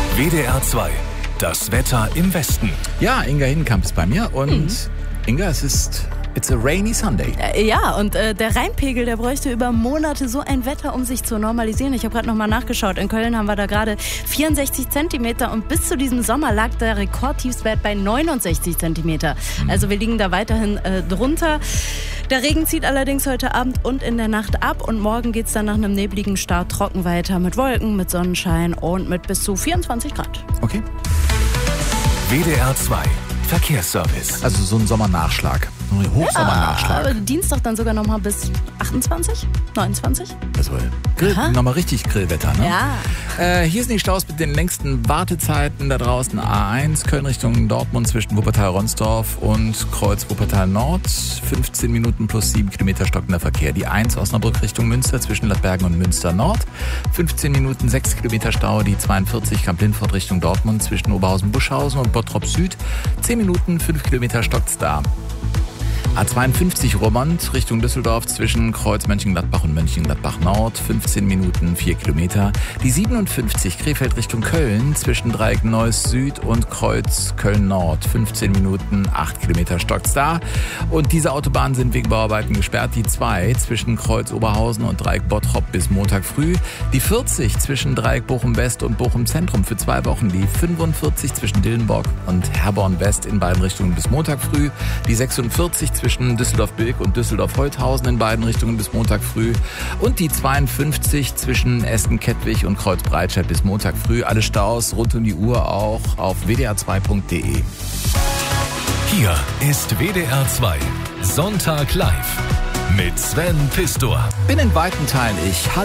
WDR 2, das Wetter im Westen. Ja, Inga Hindenkamp ist bei mir und Inga, it's a rainy Sunday. Ja, und der Rheinpegel, der bräuchte über Monate so ein Wetter, um sich zu normalisieren. Ich habe gerade nochmal nachgeschaut. In Köln haben wir da gerade 64 Zentimeter und bis zu diesem Sommer lag der Rekordtiefstwert bei 69 Zentimeter. Also wir liegen da weiterhin drunter. Der Regen zieht allerdings heute Abend und in der Nacht ab und morgen geht es dann nach einem nebligen Start trocken weiter mit Wolken, mit Sonnenschein und mit bis zu 24 Grad. Okay. WDR 2, Verkehrsservice. Also so ein Sommernachschlag. Hochsommernachschlag. Aber Dienstag dann sogar nochmal bis 28, 29. Also nochmal richtig Grillwetter, ne? Ja. Hier sind die Staus mit den längsten Wartezeiten da draußen. A1 Köln Richtung Dortmund zwischen Wuppertal-Ronsdorf und Kreuz Wuppertal-Nord. 15 Minuten plus 7 Kilometer stockender Verkehr. Die 1 Osnabrück Richtung Münster zwischen Ladbergen und Münster-Nord. 15 Minuten 6 Kilometer Stau. Die 42 Kamp-Lindfort Richtung Dortmund zwischen Oberhausen-Buschhausen und Bottrop Süd. 10 Minuten 5 Kilometer stockt's da. A52 Roermond Richtung Düsseldorf zwischen Kreuz Mönchengladbach und Mönchengladbach Nord, 15 Minuten 4 Kilometer. Die 57 Krefeld Richtung Köln zwischen Dreieck Neuss Süd und Kreuz Köln Nord, 15 Minuten 8 Kilometer stockt's da. Und diese Autobahnen sind wegen Bauarbeiten gesperrt. Die 2 zwischen Kreuz Oberhausen und Dreieck Bottrop bis Montag früh. Die 40 zwischen Dreieck Bochum West und Bochum Zentrum für 2 Wochen. Die 45 zwischen Dillenburg und Herborn West in beiden Richtungen bis Montag früh. Die 46 zwischen Düsseldorf-Bilk und Düsseldorf-Holthausen in beiden Richtungen bis Montag früh. Und die 52 zwischen Essen-Kettwig und Kreuz-Breitscheid bis Montag früh. Alle Staus rund um die Uhr auch auf wdr2.de. Hier ist WDR 2, Sonntag live mit Sven Pistor. Bin in weiten Teilen ich.